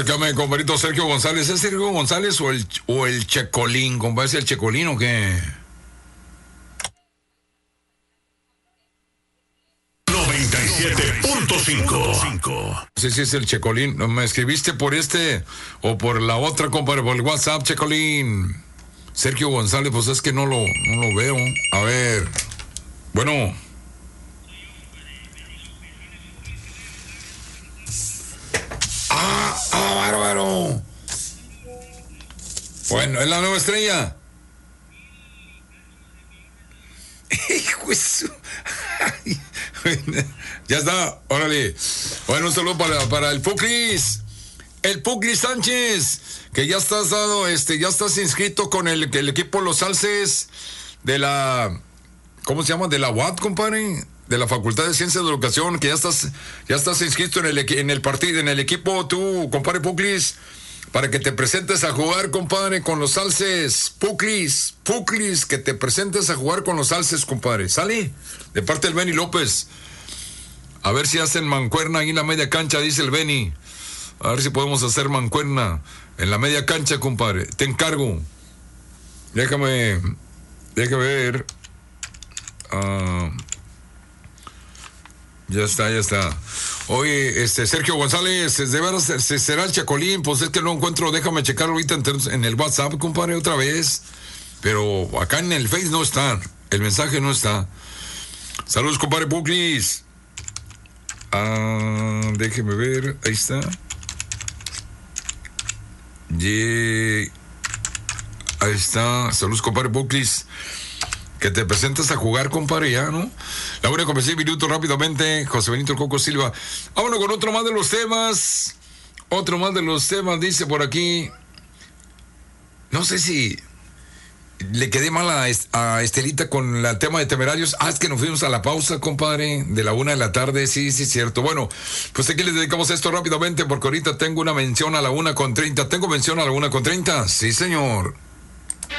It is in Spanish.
Márcame, compadrito Sergio González. ¿Es Sergio González o el Checolín? Compadre, ¿es el Checolín o qué? 97.5. Sí, es el Checolín. ¿Me escribiste por este o por la otra, compadre? Por el WhatsApp, Checolín. Sergio González, pues es que no lo veo. A ver. Bueno. Bárbaro. Bueno, es la nueva estrella. Hijo de su... Ya está, órale. Bueno, un saludo para el Puclis. El Puclis Sánchez, que ya estás ya estás inscrito con el equipo Los Alces de la, ¿cómo se llama? De la UAT, compadre, de la Facultad de Ciencias de Educación, que ya estás inscrito en el partido, en el equipo, tú, compadre Puclis, para que te presentes a jugar, compadre, con los Alces. Puclis, que te presentes a jugar con los Alces, compadre. ¿Sale? De parte del Benny López. A ver si hacen mancuerna ahí en la media cancha, dice el Benny. A ver si podemos hacer mancuerna en la media cancha, compadre. Te encargo. Déjame ver. Ya está. Oye, Sergio González, de veras será el Checolín, pues es que no encuentro, déjame checarlo ahorita en el WhatsApp, compadre, otra vez. Pero acá en el Face no está, el mensaje no está. Saludos, compadre Puclis. Déjeme ver, ahí está. Ahí está, saludos, compadre Puclis. Que te presentes a jugar, compadre, ya, ¿no? La 1:26 minutos rápidamente. José Benito El Coco Silva. Vámonos con otro más de los temas. Dice por aquí. No sé si le quedé mal a Estelita con el tema de Temerarios. Es que nos fuimos a la pausa, compadre, de la 1 p.m. Sí, cierto. Bueno, pues aquí les dedicamos esto rápidamente porque ahorita tengo una mención a la 1:30. ¿Tengo mención a la 1:30? Sí, señor.